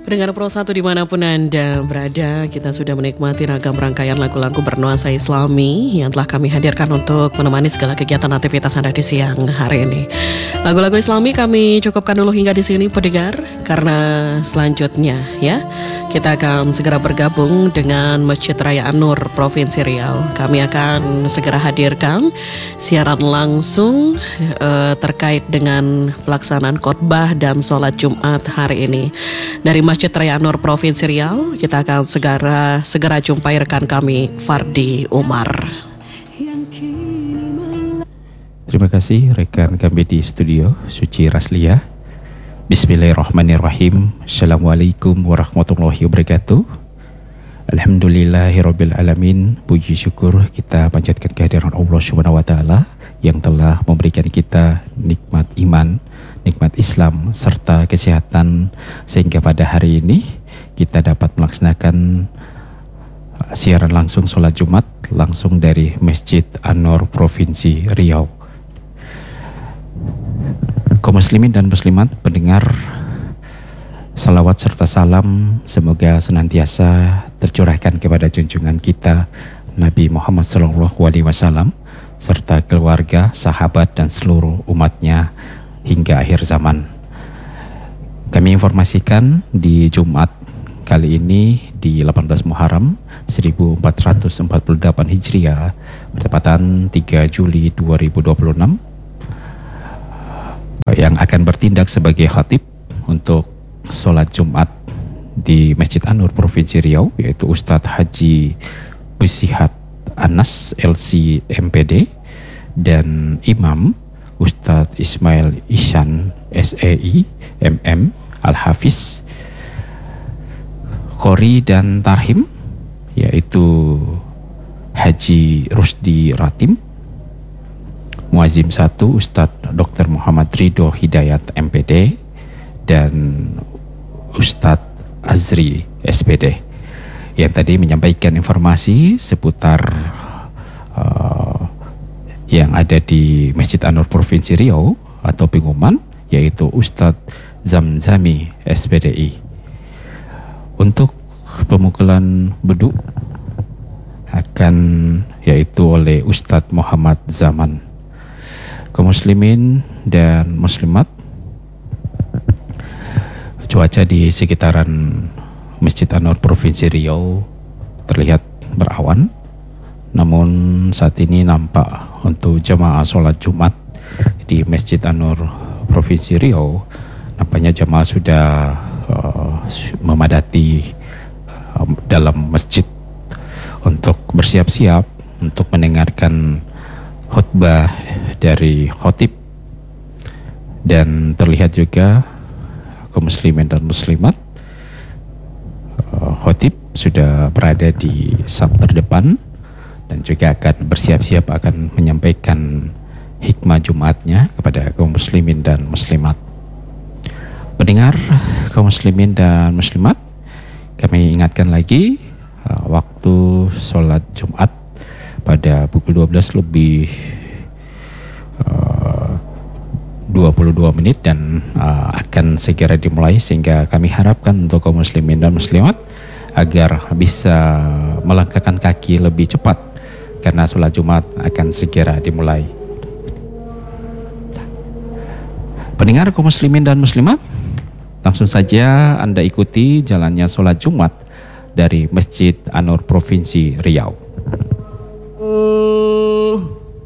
Pendengar Pro 1 dimanapun Anda berada, kita sudah menikmati ragam rangkaian lagu-lagu bernuansa Islami yang telah kami hadirkan untuk menemani segala kegiatan aktivitas Anda di siang hari ini. Lagu-lagu Islami kami cukupkan dulu hingga di sini, pendengar, karena selanjutnya ya kita akan segera bergabung dengan Masjid Raya An-Nur Provinsi Riau. Kami akan segera hadirkan siaran langsung terkait dengan pelaksanaan khotbah dan sholat Jumat hari ini dari Masjid Raya An-Nur Provinsi Riau. Kita akan segera jumpai rekan kami Fardi Umar. Terima kasih rekan kami di studio Suci Raslia. Bismillahirrahmanirrahim. Assalamualaikum warahmatullahi wabarakatuh. Alhamdulillahirabbil alamin. Puji syukur kita panjatkan kehadiran Allah Subhanahu wa taala yang telah memberikan kita nikmat iman, nikmat Islam serta kesehatan sehingga pada hari ini kita dapat melaksanakan siaran langsung sholat Jumat langsung dari Masjid An-Nur Provinsi Riau. Kaum muslimin dan muslimat pendengar, salawat serta salam semoga senantiasa tercurahkan kepada junjungan kita Nabi Muhammad SAW serta keluarga, sahabat dan seluruh umatnya hingga akhir zaman. Kami informasikan di Jumat kali ini di 18 Muharram 1448 Hijriah bertepatan 3 Juli 2026 yang akan bertindak sebagai khatib untuk sholat Jumat di Masjid An-Nur Provinsi Riau yaitu Ustadz Haji Busihat Anas LC MPD dan Imam Ustadz Ismail Ihsan SEI MM Al-Hafiz Qori dan Tarhim yaitu Haji Rusdi Ratim, Muazzim 1 Ustadz Dr. Muhammad Ridho Hidayat MPD dan Ustadz Azri SPD yang tadi menyampaikan informasi seputar yang ada di Masjid An-Nur Provinsi Riau atau pengumuman yaitu Ustadz Zamzami SPDI. Untuk pemukulan beduk akan yaitu oleh Ustadz Muhammad Zaman. Kaum muslimin dan muslimat, cuaca di sekitaran Masjid An-Nur Provinsi Riau terlihat berawan, namun saat ini nampak untuk jemaah sholat Jumat di Masjid An-Nur Provinsi Riau nampaknya jemaah sudah memadati dalam masjid untuk bersiap-siap untuk mendengarkan khutbah dari khatib, dan terlihat juga kaum muslimin dan muslimat khatib sudah berada di saf terdepan dan juga akan bersiap-siap akan menyampaikan hikmah Jumatnya kepada kaum muslimin dan muslimat. Pendengar kaum muslimin dan muslimat, kami ingatkan lagi waktu sholat Jumat pada pukul 12 lebih 22 menit dan akan segera dimulai sehingga kami harapkan untuk kaum muslimin dan muslimat agar bisa melangkahkan kaki lebih cepat karena sholat Jumat akan segera dimulai. Pendengar kaum muslimin dan muslimat, langsung saja Anda ikuti jalannya sholat Jumat dari Masjid An-Nur Provinsi Riau.